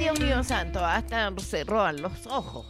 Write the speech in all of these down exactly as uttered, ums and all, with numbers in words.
Dios mío santo, hasta se roban los ojos.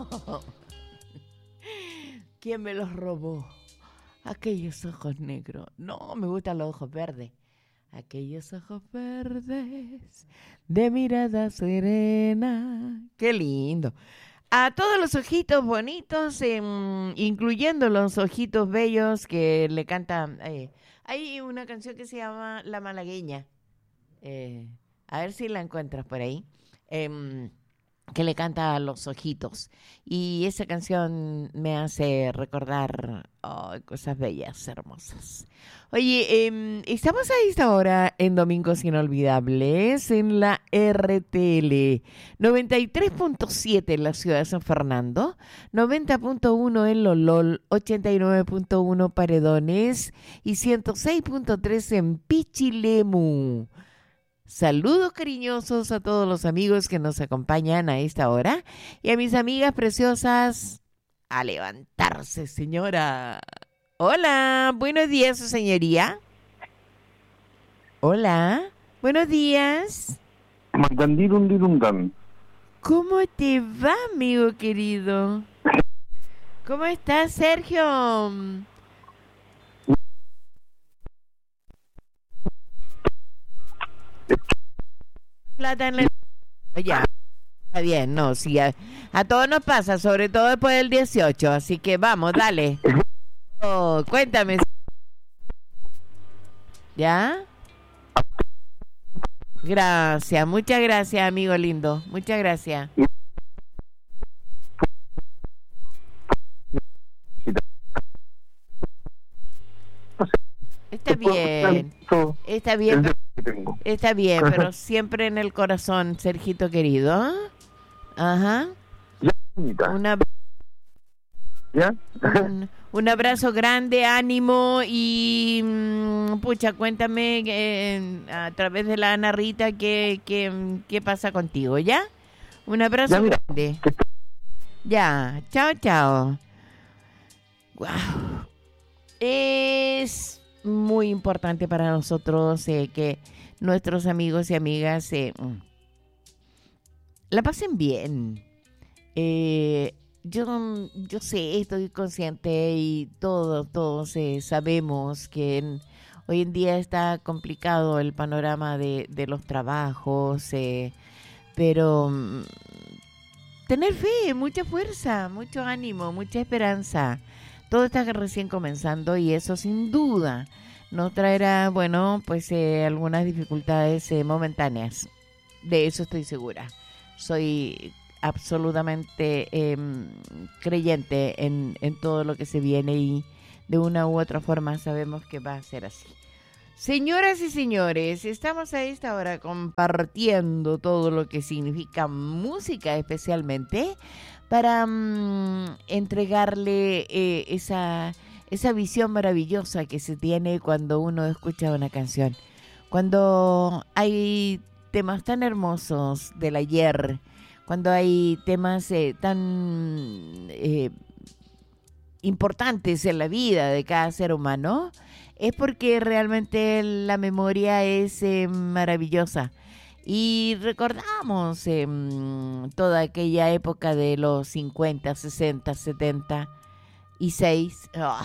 ¿Quién me los robó? Aquellos ojos negros. No, me gustan los ojos verdes. Aquellos ojos verdes de mirada serena. Qué lindo. A todos los ojitos bonitos, eh, incluyendo los ojitos bellos que le cantan. Eh, hay una canción que se llama La Malagueña. Eh, a ver si la encuentras por ahí. Eh, que le canta a los ojitos. Y esa canción me hace recordar oh, cosas bellas, hermosas. Oye, eh, estamos a esta hora en Domingos Inolvidables en la R T L. noventa y tres punto siete en la ciudad de San Fernando, noventa punto uno en Lolol, ochenta y nueve punto uno Paredones y ciento seis punto tres en Pichilemu. Saludos cariñosos a todos los amigos que nos acompañan a esta hora y a mis amigas preciosas a levantarse, señora. Hola, buenos días, su señoría. Hola, buenos días. ¿Cómo te va, amigo querido? ¿Cómo estás, Sergio? Plata en la... Ya, está bien, no, sí, a, a todos nos pasa, sobre todo después del dieciocho, así que vamos, dale. Oh, cuéntame. ¿Ya? Gracias, muchas gracias, amigo lindo, muchas gracias. Está bien, está bien, está bien, pero siempre en el corazón, Sergito querido. Ajá. Una, un, un abrazo grande, ánimo y mmm, pucha, cuéntame eh, a través de la Ana Rita qué, qué, qué pasa contigo, ¿ya? Un abrazo grande. Ya, chao, chao. Wow. Es muy importante para nosotros eh, que nuestros amigos y amigas eh, la pasen bien. Eh, yo, yo sé, estoy consciente y todos, todos eh, sabemos que en, hoy en día está complicado el panorama de, de los trabajos, eh, pero mm, tener fe, mucha fuerza, mucho ánimo, mucha esperanza. Todo está recién comenzando y eso sin duda nos traerá, bueno, pues eh, algunas dificultades eh, momentáneas. De eso estoy segura. Soy absolutamente eh, creyente en, en todo lo que se viene y de una u otra forma sabemos que va a ser así. Señoras y señores, estamos a esta hora compartiendo todo lo que significa música especialmente para um, entregarle eh, esa, esa visión maravillosa que se tiene cuando uno escucha una canción. Cuando hay temas tan hermosos del ayer, cuando hay temas eh, tan eh, importantes en la vida de cada ser humano, es porque realmente la memoria es eh, maravillosa. Y recordamos eh, toda aquella época de los cincuenta, sesenta, setenta y seis. Oh.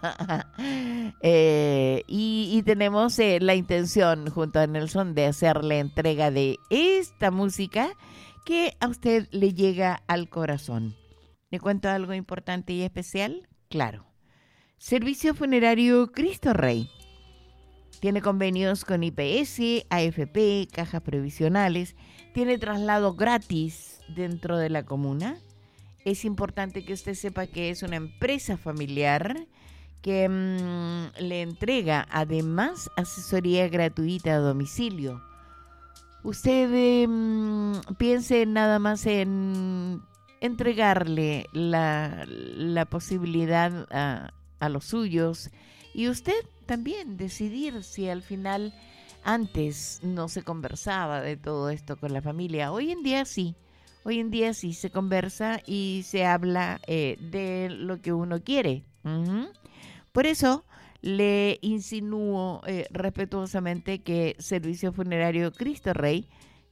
eh, y, y tenemos eh, la intención junto a Nelson de hacerle entrega de esta música que a usted le llega al corazón. ¿Le cuento algo importante y especial? Claro. Servicio Funerario Cristo Rey. Tiene convenios con I P S, A F P, cajas previsionales. Tiene traslado gratis dentro de la comuna. Es importante que usted sepa que es una empresa familiar que mmm, le entrega además asesoría gratuita a domicilio. Usted eh, piense nada más en entregarle la, la posibilidad a, a los suyos y usted también decidir si al final antes no se conversaba de todo esto con la familia. Hoy en día sí, hoy en día sí se conversa y se habla eh, de lo que uno quiere. Uh-huh. Por eso le insinúo eh, respetuosamente que Servicio Funerario Cristo Rey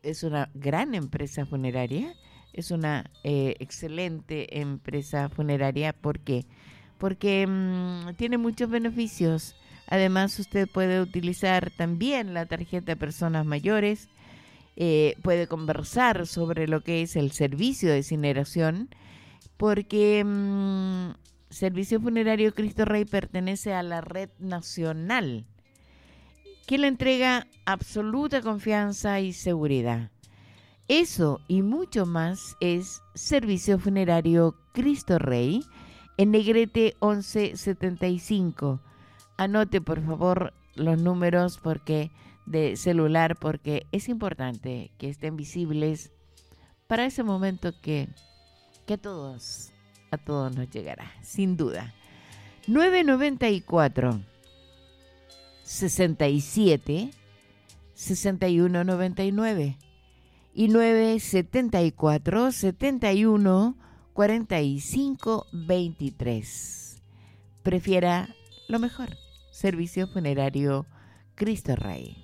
es una gran empresa funeraria, es una eh, excelente empresa funeraria. ¿Por qué? Porque mmm, tiene muchos beneficios. Además, usted puede utilizar también la tarjeta de personas mayores, eh, puede conversar sobre lo que es el servicio de incineración, porque mmm, Servicio Funerario Cristo Rey pertenece a la red nacional, que le entrega absoluta confianza y seguridad. Eso y mucho más es Servicio Funerario Cristo Rey en Negrete once setenta y cinco. Anote por favor los números porque de celular, porque es importante que estén visibles para ese momento que, que a todos, a todos nos llegará, sin duda. nueve noventa y cuatro sesenta y siete sesenta y uno noventa y nueve y nueve setenta y cuatro setenta y uno cuarenta y cinco veintitrés. Prefiera lo mejor. Servicio Funerario Cristo Rey.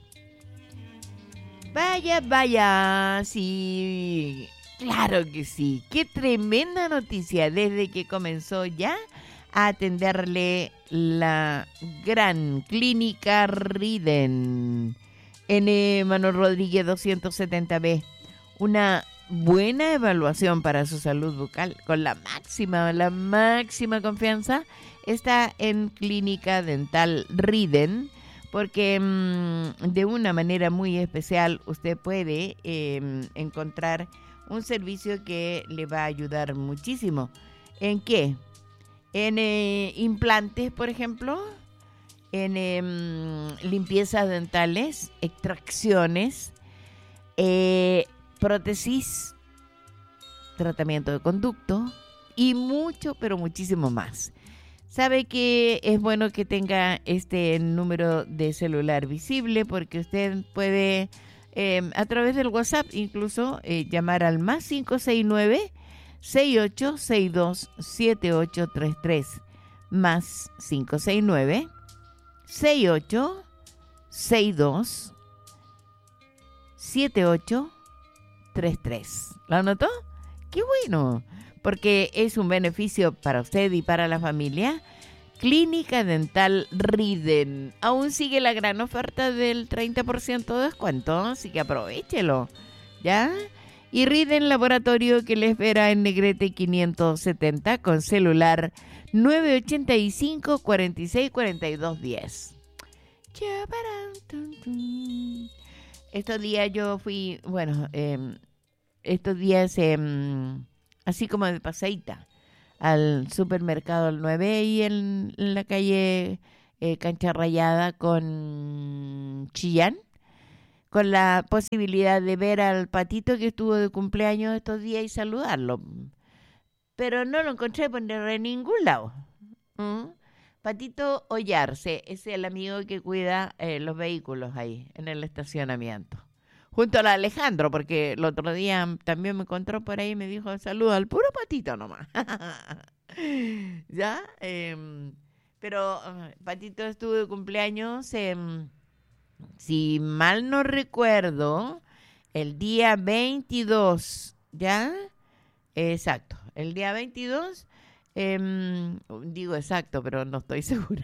Vaya, vaya, sí, claro que sí. Qué tremenda noticia desde que comenzó ya a atenderle la gran clínica Riden en Manuel Rodríguez doscientos setenta B. Una buena evaluación para su salud bucal con la máxima, la máxima confianza está en Clínica Dental Riden, porque mmm, de una manera muy especial usted puede eh, encontrar un servicio que le va a ayudar muchísimo. ¿En qué? En eh, implantes, por ejemplo, en eh, limpiezas dentales, extracciones, eh, prótesis, tratamiento de conducto y mucho, pero muchísimo más. Sabe que es bueno que tenga este número de celular visible porque usted puede eh, a través del WhatsApp incluso eh, llamar al más cinco seis nueve, seis ocho seis dos, siete ocho tres tres, más cinco seis nueve, seis ocho seis dos, siete ocho tres tres. ¿Lo anotó? ¡Qué bueno! Porque es un beneficio para usted y para la familia. Clínica Dental Riden. Aún sigue la gran oferta del treinta por ciento de descuento, así que aprovéchelo, ¿ya? Y Riden Laboratorio, que le espera en Negrete quinientos setenta con celular nueve ochenta y cinco, cuarenta y seis, cuarenta y dos diez. Estos días yo fui, bueno, eh, estos días... Eh, así como de paseíta, al supermercado el nueve y en, en la calle eh, Cancha Rayada con Chillán, con la posibilidad de ver al Patito que estuvo de cumpleaños estos días y saludarlo. Pero no lo encontré por ningún lado. ¿Mm? Patito Ollarse es el amigo que cuida eh, los vehículos ahí, en el estacionamiento. Junto al Alejandro, porque el otro día también me encontró por ahí y me dijo, saluda al puro Patito nomás. ¿Ya? Eh, pero uh, Patito estuvo de cumpleaños, eh, si mal no recuerdo, el día veintidós, ¿ya? Exacto, el día veintidós, eh, digo exacto, pero no estoy segura.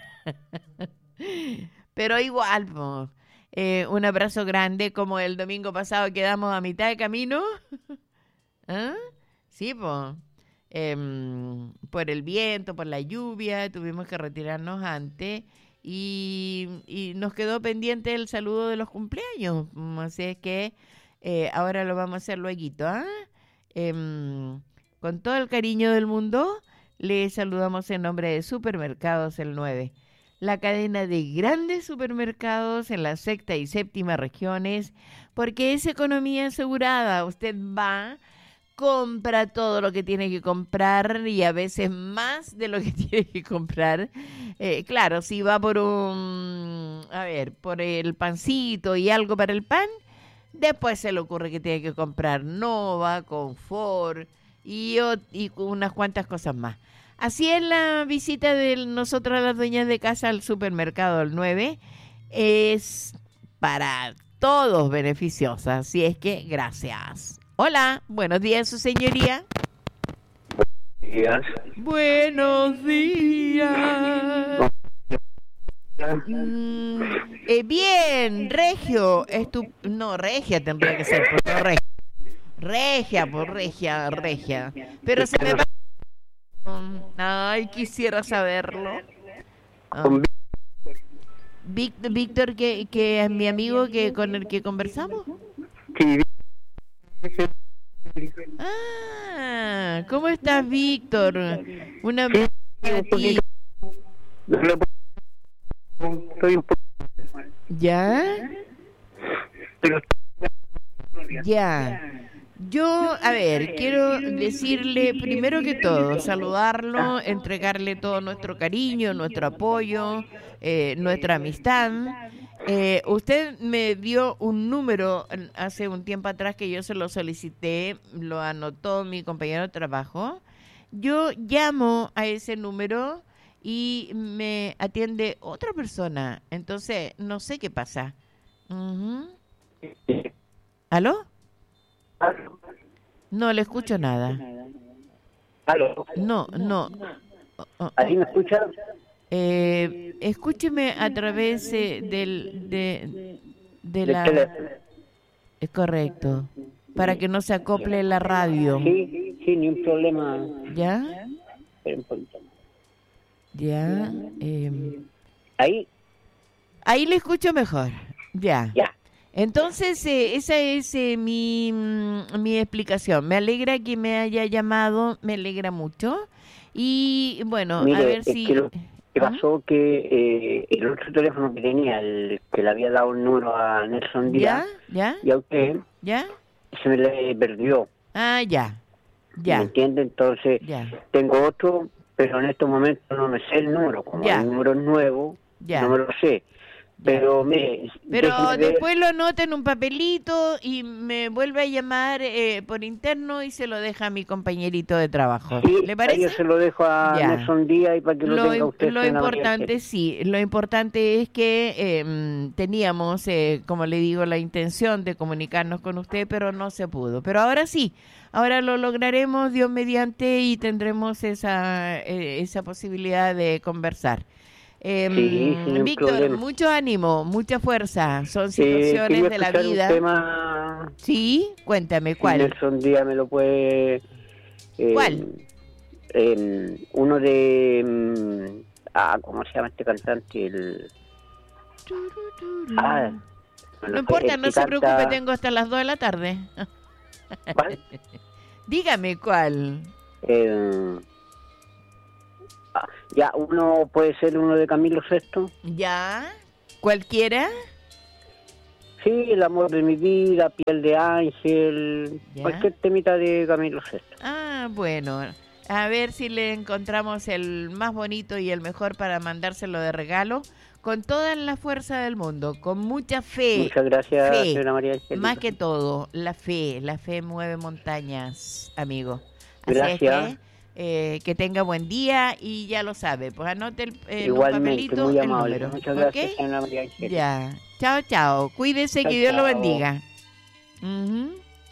Pero igual, pues. Eh, un abrazo grande, como el domingo pasado quedamos a mitad de camino. ¿Ah? Sí, pues. Eh, por el viento, por la lluvia, tuvimos que retirarnos antes y, y nos quedó pendiente el saludo de los cumpleaños. Así es que eh, ahora lo vamos a hacer lueguito. ¿Ah? Eh, con todo el cariño del mundo, le saludamos en nombre de Supermercados El nueve. La cadena de grandes supermercados en la sexta y séptima regiones, porque es economía asegurada. Usted va, compra todo lo que tiene que comprar y a veces más de lo que tiene que comprar. Eh, claro, si va por un, a ver, por el pancito y algo para el pan, después se le ocurre que tiene que comprar Nova, Confort y, y unas cuantas cosas más. Así es la visita de nosotras las dueñas de casa al supermercado El nueve. Es para todos beneficiosa. Así es que gracias. Hola, buenos días, su señoría. Días. Buenos días. Mm, eh, bien, Regio. Estu no, Regia tendría que ser, pues no Regia. Regia, por Regia, Regia. Pero se me va. Ay, quisiera saberlo. Ah. Víctor, Víctor que, que es mi amigo que con el que conversamos. Sí. Ah, ¿cómo estás, Víctor? Una Sí, para un ti. poquito. Estoy un poco. ¿Ya? Pero Ya. Yo, a ver, quiero decirle primero que todo, saludarlo, entregarle todo nuestro cariño, nuestro apoyo, eh, nuestra amistad. Eh, usted me dio un número en- hace un tiempo atrás que yo se lo solicité, lo anotó mi compañero de trabajo. Yo llamo a ese número y me atiende otra persona, entonces no sé qué pasa. Ujú. ¿Aló? No le escucho nada. ¿aló? No, no. Oh, oh, oh. ¿Ahí me escucha? Eh, escúcheme a través eh, del de, de Del la. teléfono. Es correcto. Para que no se acople la radio. Sí, sí, ni un problema. ¿Ya? Espera un poquito. ¿Ya? Eh, Ahí, ahí le escucho mejor. Ya. ya. Entonces, eh, esa es eh, mi, mm, mi explicación. Me alegra que me haya llamado, me alegra mucho. Y bueno, a Mire, ver es si... que lo que ¿Ah? pasó que eh, el otro teléfono que tenía, el que le había dado el número a Nelson ¿Ya? Díaz ¿Ya? y a usted, ¿Ya? se me le perdió. Ah, ya. ¿Me Ya. entiende? Entonces, Ya. tengo otro, pero en estos momentos no me sé el número. Como Ya. el número es nuevo, Ya. no me lo sé. Pero, mire, Pero déjeme ver. después lo anota en un papelito y me vuelve a llamar eh, por interno y se lo deja a mi compañerito de trabajo. Sí, ¿Le ahí parece? yo se lo dejo a Ya. Nelson Díaz y para que lo, Lo, tenga im- usted. lo señora María importante, Ángeles. sí, lo importante es que eh, mm, teníamos, eh, como le digo, la intención de comunicarnos con usted, pero no se pudo. Pero ahora sí, ahora lo lograremos, Dios mediante, y tendremos esa, eh, esa posibilidad de conversar. Eh, Sí, sin Víctor, problema. mucho ánimo, mucha fuerza, son Eh, situaciones quería de la escuchar un vida. tema, Sí, cuéntame, si ¿cuál? Nelson Díaz me lo puede... eh, ¿Cuál? eh, uno de... mm, ah, ¿cómo se llama este cantante? El, ah, me No lo- importa, el no que se canta- preocupe, tengo hasta las dos de la tarde. ¿Cuál? Dígame cuál. Eh, ah, ya, uno puede ser uno de Camilo Sesto. ¿Ya? ¿Cualquiera? Sí, El amor de mi vida, Piel de ángel, Ya. cualquier temita de Camilo Sesto. Ah, bueno. A ver si le encontramos el más bonito y el mejor para mandárselo de regalo. Con toda la fuerza del mundo, con mucha fe. Muchas gracias, fe. señora María Ángeles. Más que todo, la fe. La fe mueve montañas, amigo. Así Gracias. es que, eh, que tenga buen día y ya lo sabe. Pues anote el, en un Igualmente, papelito muy el amable. número. Muchas ¿Ok? gracias, señora María Ángeles. Ya. Chao, chao. Cuídese, Chao, que Dios lo chao. bendiga. Ujú.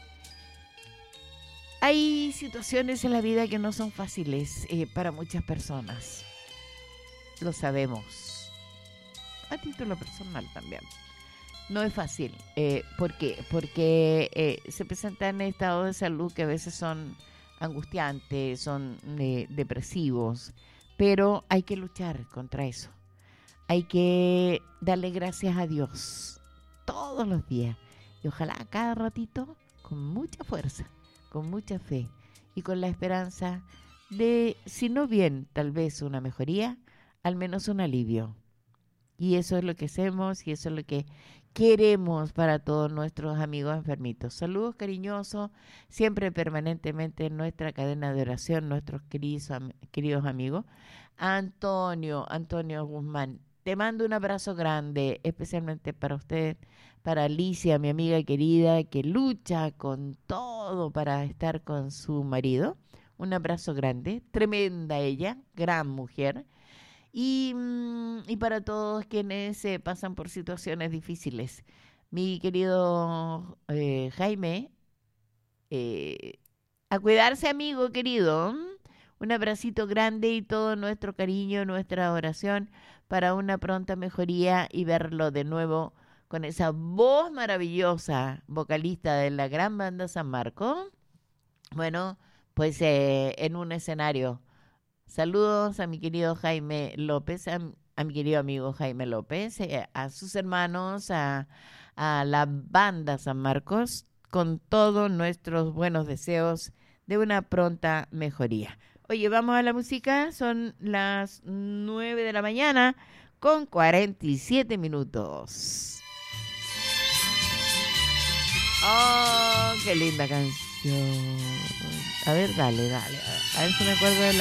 Hay situaciones en la vida que no son fáciles eh, para muchas personas. Lo sabemos. A título personal también. No es fácil. Eh, ¿Por qué? Porque eh, se presentan estados de salud que a veces son angustiantes, son eh, depresivos, pero hay que luchar contra eso. Hay que darle gracias a Dios todos los días y ojalá cada ratito con mucha fuerza, con mucha fe y con la esperanza de, si no bien, tal vez una mejoría, al menos un alivio. Y eso es lo que hacemos y eso es lo que queremos para todos nuestros amigos enfermitos. Saludos cariñosos, siempre permanentemente en nuestra cadena de oración, nuestros queridos, am- queridos amigos. Antonio, Antonio Guzmán, te mando un abrazo grande, especialmente para usted, para Alicia, mi amiga querida, que lucha con todo para estar con su marido. Un abrazo grande, tremenda ella, gran mujer. Y, mm, y para todos quienes eh, pasan por situaciones difíciles, mi querido eh, Jaime, eh, a cuidarse, amigo querido. Un abracito grande y todo nuestro cariño, nuestra oración para una pronta mejoría y verlo de nuevo con esa voz maravillosa, vocalista de la gran banda San Marco. Bueno, pues eh, en un escenario. Saludos a mi querido Jaime López, a, a mi querido amigo Jaime López, eh, a sus hermanos, a, a la banda San Marcos, con todos nuestros buenos deseos de una pronta mejoría. Oye, vamos a la música, son las nueve de la mañana con cuarenta y siete minutos. ¡Oh, qué linda canción! A ver, dale, dale, a ver si me acuerdo de la